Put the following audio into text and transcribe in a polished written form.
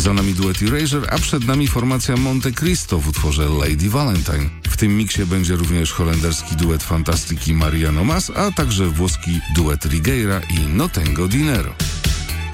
Za nami duet Erasure, a przed nami formacja Monte Cristo w utworze Lady Valentine. W tym miksie będzie również holenderski duet Fantastic i Mariano Mas, a także włoski duet Righeira i No Tengo Dinero.